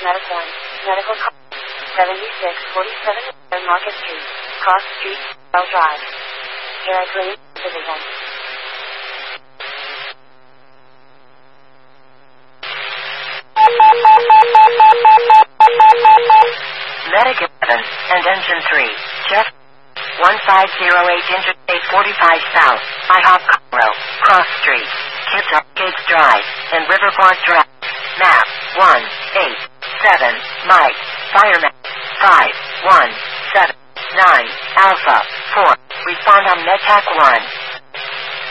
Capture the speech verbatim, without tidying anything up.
Medic one, Medical Call, seventy-six forty-seven Market Street, Cross Street, Bell Drive. Air Green Division. Medic eleven and Engine three, Jeff. one five zero eight Interstate forty-five South, IHOP Cairo, Cross Street, Kids Arcades Drive, and Riverport Drive. Map one eight seven, Mike, Fireman five one seven nine, Alpha four, respond on MedTac one.